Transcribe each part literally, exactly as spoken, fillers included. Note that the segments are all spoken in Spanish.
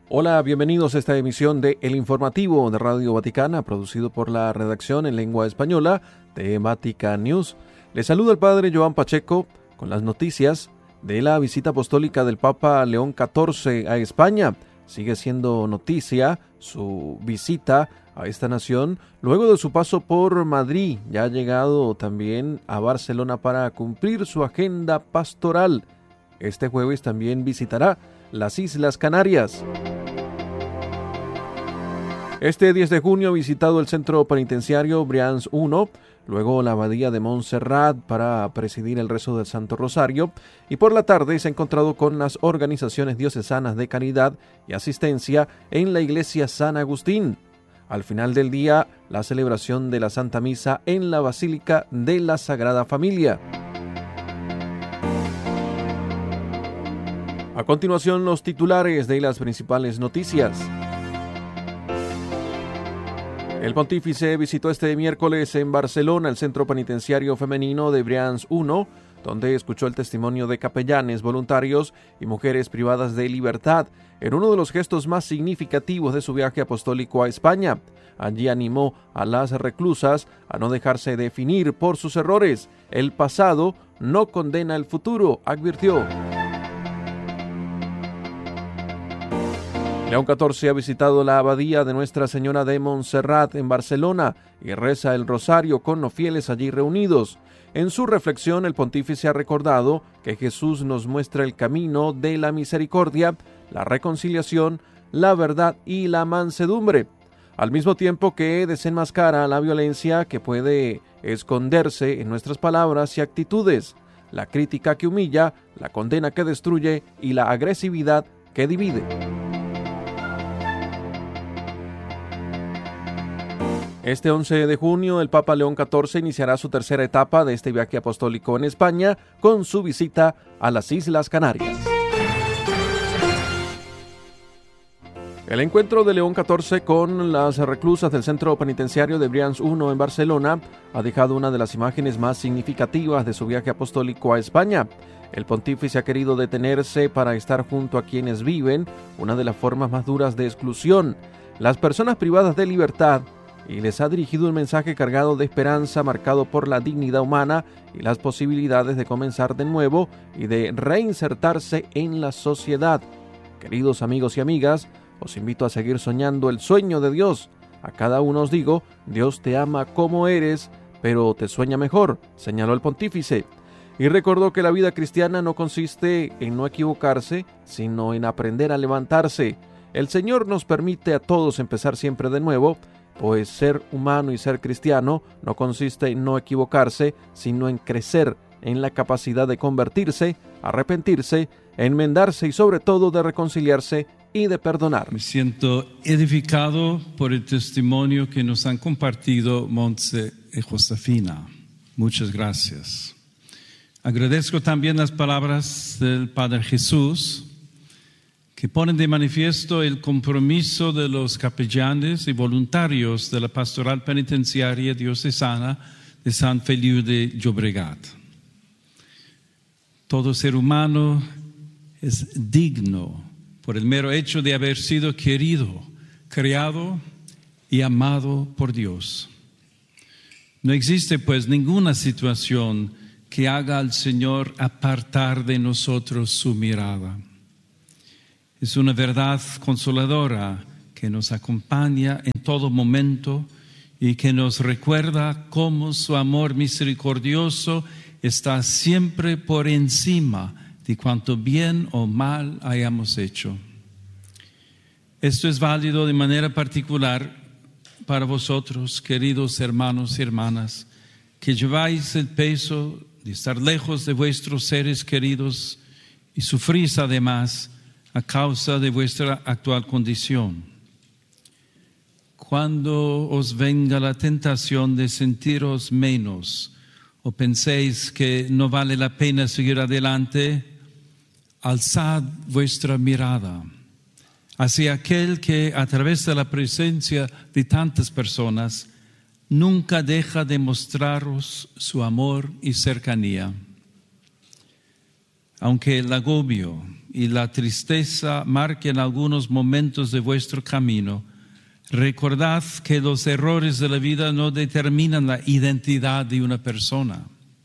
Hola, bienvenidos a esta emisión de El Informativo de Radio Vaticana, producido por la redacción en lengua española de Vatican News. Les saluda el Padre Joan Pacheco con las noticias de la visita apostólica del Papa León catorce a España. Sigue siendo noticia su visita a esta nación luego de su paso por Madrid. Ya ha llegado también a Barcelona para cumplir su agenda pastoral. Este jueves también visitará las Islas Canarias. Este diez de junio ha visitado el centro penitenciario Brians uno, luego la abadía de Montserrat para presidir el rezo del Santo Rosario, y por la tarde se ha encontrado con las organizaciones diocesanas de caridad y asistencia en la iglesia San Agustín. Al final del día, la celebración de la Santa Misa en la Basílica de la Sagrada Familia. A continuación, los titulares de las principales noticias. El pontífice visitó este miércoles en Barcelona el centro penitenciario femenino de Brians uno, donde escuchó el testimonio de capellanes, voluntarios y mujeres privadas de libertad, en uno de los gestos más significativos de su viaje apostólico a España. Allí animó a las reclusas a no dejarse definir por sus errores. El pasado no condena el futuro, advirtió. León catorce ha visitado la abadía de Nuestra Señora de Montserrat en Barcelona y reza el rosario con los fieles allí reunidos. En su reflexión, el pontífice ha recordado que Jesús nos muestra el camino de la misericordia, la reconciliación, la verdad y la mansedumbre, al mismo tiempo que desenmascara la violencia que puede esconderse en nuestras palabras y actitudes, la crítica que humilla, la condena que destruye y la agresividad que divide. Este once de junio, el Papa León catorce iniciará su tercera etapa de este viaje apostólico en España con su visita a las Islas Canarias. El encuentro de León catorce con las reclusas del centro penitenciario de Brians uno en Barcelona ha dejado una de las imágenes más significativas de su viaje apostólico a España. El pontífice ha querido detenerse para estar junto a quienes viven una de las formas más duras de exclusión, las personas privadas de libertad, y les ha dirigido un mensaje cargado de esperanza, marcado por la dignidad humana y las posibilidades de comenzar de nuevo y de reinsertarse en la sociedad. Queridos amigos y amigas, os invito a seguir soñando el sueño de Dios. A cada uno os digo, Dios te ama como eres, pero te sueña mejor, señaló el pontífice. Y recordó que la vida cristiana no consiste en no equivocarse, sino en aprender a levantarse. El Señor nos permite a todos empezar siempre de nuevo, pues ser humano y ser cristiano no consiste en no equivocarse, sino en crecer en la capacidad de convertirse, arrepentirse, enmendarse y sobre todo de reconciliarse y de perdonar. Me siento edificado por el testimonio que nos han compartido Montse y Josefina. Muchas gracias. Agradezco también las palabras del Padre Jesús, que ponen de manifiesto el compromiso de los capellanes y voluntarios de la Pastoral Penitenciaria Diocesana de San Feliu de Llobregat. Todo ser humano es digno por el mero hecho de haber sido querido, creado y amado por Dios. No existe pues ninguna situación que haga al Señor apartar de nosotros su mirada. Es una verdad consoladora que nos acompaña en todo momento y que nos recuerda cómo su amor misericordioso está siempre por encima de cuanto bien o mal hayamos hecho. Esto es válido de manera particular para vosotros, queridos hermanos y hermanas, que lleváis el peso de estar lejos de vuestros seres queridos y sufrís además a causa de vuestra actual condición. Cuando os venga la tentación de sentiros menos o penséis que no vale la pena seguir adelante, alzad vuestra mirada hacia aquel que a través de la presencia de tantas personas nunca deja de mostraros su amor y cercanía. Aunque el agobio y la tristeza marquen algunos momentos de vuestro camino, recordad que los errores de la vida no determinan la identidad de una persona.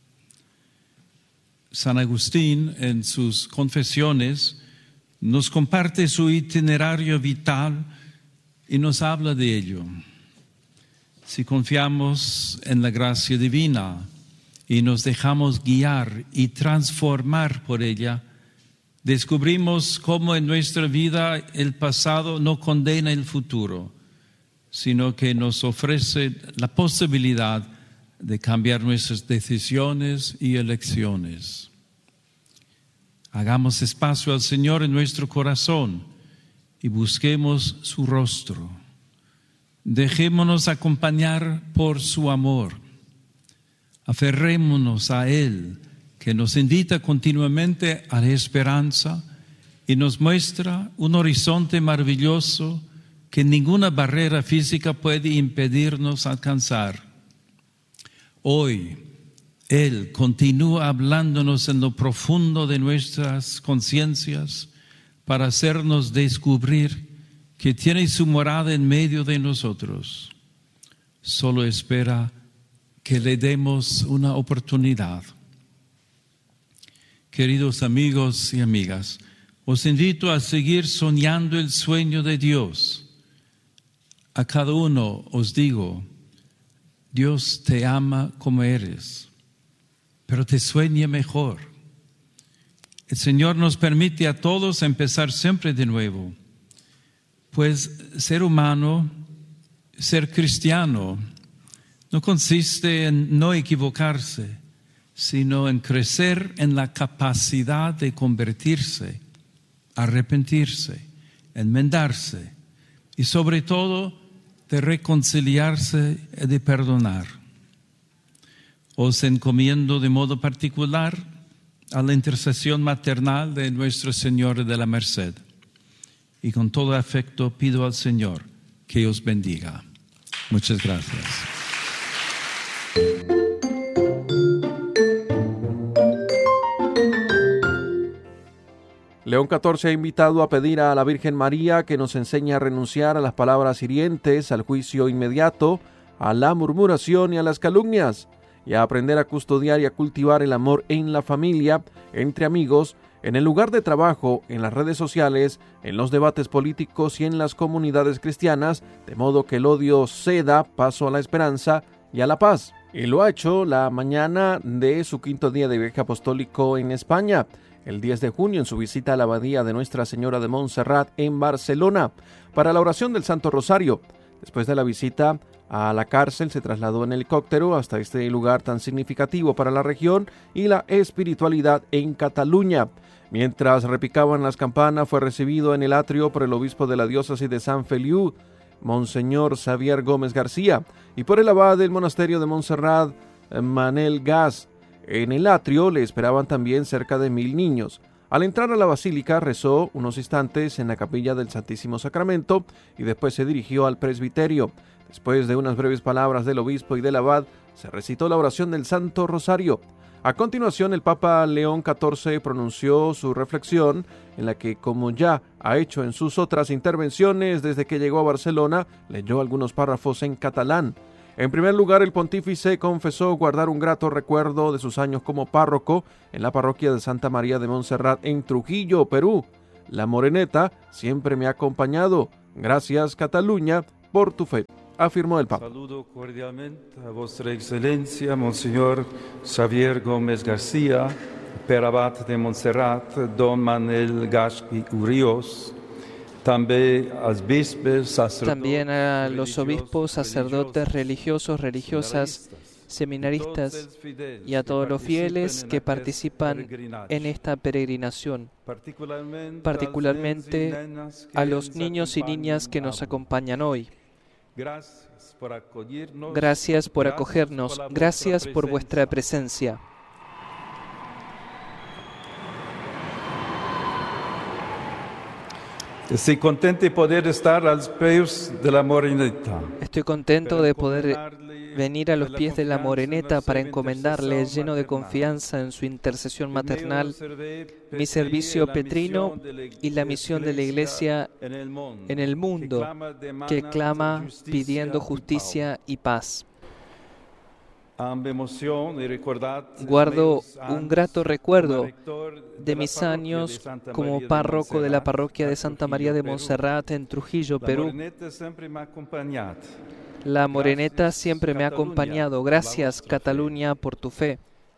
San Agustín, en sus Confesiones, nos comparte su itinerario vital y nos habla de ello. Si confiamos en la gracia divina y nos dejamos guiar y transformar por ella, descubrimos cómo en nuestra vida el pasado no condena el futuro, sino que nos ofrece la posibilidad de cambiar nuestras decisiones y elecciones. Hagamos espacio al Señor en nuestro corazón y busquemos su rostro. Dejémonos acompañar por su amor. Aferrémonos a Él, que nos invita continuamente a la esperanza y nos muestra un horizonte maravilloso que ninguna barrera física puede impedirnos alcanzar. Hoy, Él continúa hablándonos en lo profundo de nuestras conciencias para hacernos descubrir que tiene su morada en medio de nosotros. Solo espera que le demos una oportunidad. Queridos amigos y amigas, os invito a seguir soñando el sueño de Dios. A cada uno os digo, Dios te ama como eres, pero te sueña mejor. El Señor nos permite a todos empezar siempre de nuevo, pues ser humano, ser cristiano, no consiste en no equivocarse, sino en crecer en la capacidad de convertirse, arrepentirse, enmendarse y sobre todo de reconciliarse y de perdonar. Os encomiendo de modo particular a la intercesión maternal de Nuestra Señora de la Merced y con todo afecto pido al Señor que os bendiga. Muchas gracias. León catorce ha invitado a pedir a la Virgen María que nos enseñe a renunciar a las palabras hirientes, al juicio inmediato, a la murmuración y a las calumnias, y a aprender a custodiar y a cultivar el amor en la familia, entre amigos, en el lugar de trabajo, en las redes sociales, en los debates políticos y en las comunidades cristianas, de modo que el odio ceda paso a la esperanza y a la paz. Y lo ha hecho la mañana de su quinto día de viaje apostólico en España, el diez de junio, en su visita a la abadía de Nuestra Señora de Montserrat en Barcelona, para la oración del Santo Rosario. Después de la visita a la cárcel, se trasladó en helicóptero hasta este lugar tan significativo para la región y la espiritualidad en Cataluña. Mientras repicaban las campanas, fue recibido en el atrio por el obispo de la diócesis de San Feliu, Monseñor Xavier Gómez García, y por el abad del monasterio de Montserrat, Manel Gas. En el atrio le esperaban también cerca de mil niños. Al entrar a la basílica rezó unos instantes en la capilla del Santísimo Sacramento y después se dirigió al presbiterio. Después de unas breves palabras del obispo y del abad, se recitó la oración del Santo Rosario. A continuación, el Papa León catorce pronunció su reflexión, en la que, como ya ha hecho en sus otras intervenciones desde que llegó a Barcelona, leyó algunos párrafos en catalán. En primer lugar, el pontífice confesó guardar un grato recuerdo de sus años como párroco en la parroquia de Santa María de Montserrat en Trujillo, Perú. La moreneta siempre me ha acompañado. Gracias, Cataluña, por tu fe, afirmó el Papa. Saludo cordialmente a vuestra excelencia, Monseñor Xavier Gómez García, per-abad de Montserrat, don Manuel Gasqui Urios, también a los obispos, sacerdotes, religiosos, religiosas, seminaristas y a todos los fieles que participan en esta peregrinación, particularmente a los niños y niñas que nos acompañan hoy. Gracias por acogernos, gracias por vuestra presencia. Estoy contento de poder estar a los pies de la moreneta. Estoy contento de poder venir a los pies de la Moreneta para encomendarle, lleno de confianza en su intercesión maternal, mi servicio petrino y la misión de la Iglesia en el mundo, que clama pidiendo justicia y paz. Guardo un grato recuerdo de mis años como párroco de la parroquia de Santa María de Montserrat en Trujillo, Perú. La Moreneta siempre me ha acompañado. Gracias, Cataluña, por tu fe.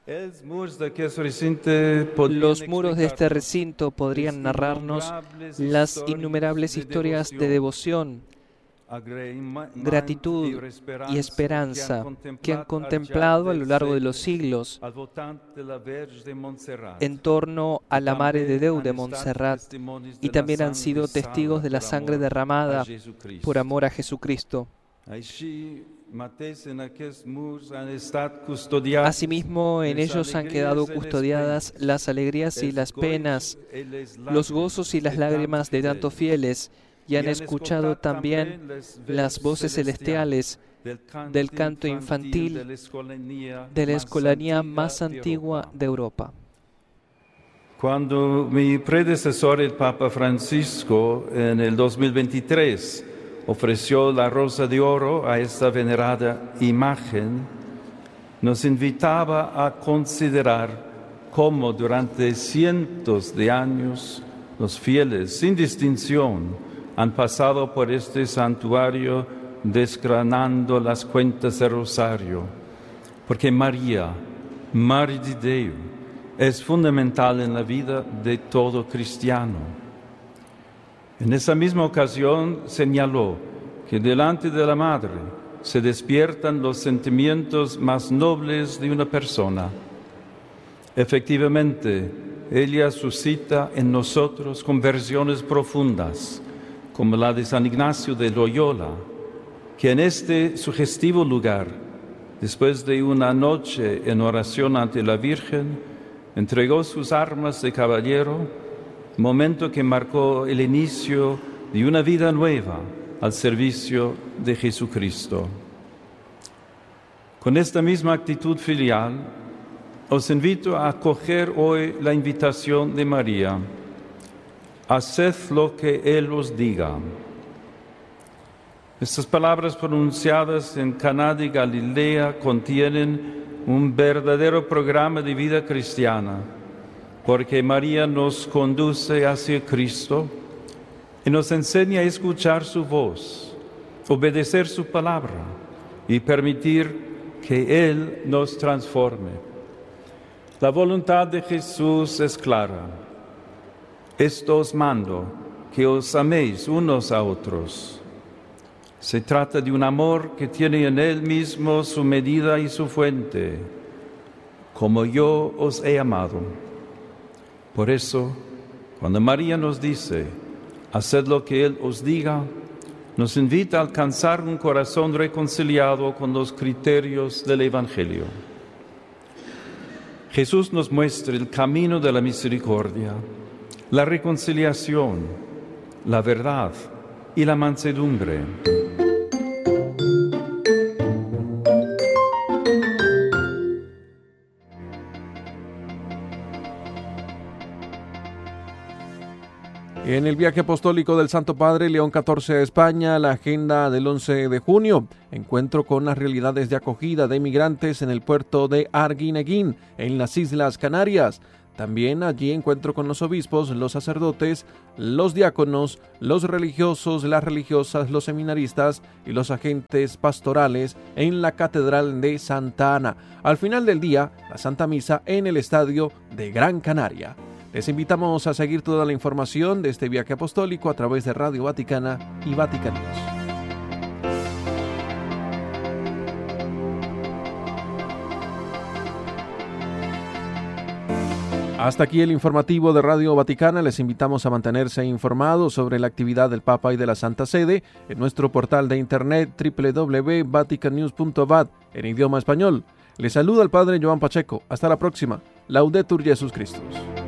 Los muros de este recinto podrían narrarnos las innumerables historias de devoción, gratitud y esperanza que han contemplado a lo largo de los siglos en torno a la Mare de Déu de Montserrat, y también han sido testigos de la sangre derramada por amor a Jesucristo. Asimismo, en ellos han quedado custodiadas las alegrías y las penas, los gozos y las lágrimas de tantos fieles, y han escuchado también las voces celestiales del canto infantil de la escolanía más antigua de Europa. Cuando mi predecesor, el Papa Francisco, en el dos mil veintitrés, ofreció la rosa de oro a esta venerada imagen, nos invitaba a considerar cómo durante cientos de años los fieles, sin distinción, han pasado por este santuario desgranando las cuentas del rosario, porque María, Madre de Dios, es fundamental en la vida de todo cristiano. En esa misma ocasión señaló que delante de la Madre se despiertan los sentimientos más nobles de una persona. Efectivamente, ella suscita en nosotros conversiones profundas, como la de San Ignacio de Loyola, que en este sugestivo lugar, después de una noche en oración ante la Virgen, entregó sus armas de caballero, momento que marcó el inicio de una vida nueva al servicio de Jesucristo. Con esta misma actitud filial, os invito a acoger hoy la invitación de María. Haced lo que Él os diga. Estas palabras pronunciadas en Caná de Galilea contienen un verdadero programa de vida cristiana, porque María nos conduce hacia Cristo y nos enseña a escuchar su voz, obedecer su palabra y permitir que Él nos transforme. La voluntad de Jesús es clara. Esto os mando, que os améis unos a otros. Se trata de un amor que tiene en Él mismo su medida y su fuente, como yo os he amado. Por eso, cuando María nos dice, haced lo que Él os diga, nos invita a alcanzar un corazón reconciliado con los criterios del Evangelio. Jesús nos muestra el camino de la misericordia, la reconciliación, la verdad y la mansedumbre. En el viaje apostólico del Santo Padre León catorce a España, la agenda del once de junio, encuentro con las realidades de acogida de migrantes en el puerto de Arguineguín, en las Islas Canarias. También allí encuentro con los obispos, los sacerdotes, los diáconos, los religiosos, las religiosas, los seminaristas y los agentes pastorales en la Catedral de Santa Ana. Al final del día, la Santa Misa en el Estadio de Gran Canaria. Les invitamos a seguir toda la información de este viaje apostólico a través de Radio Vaticana y Vatican News. Hasta aquí el informativo de Radio Vaticana. Les invitamos a mantenerse informados sobre la actividad del Papa y de la Santa Sede en nuestro portal de internet doble u doble u doble u punto vatican news punto v a t en idioma español. Les saluda el Padre Joan Pacheco. Hasta la próxima. Laudetur Jesus Christus.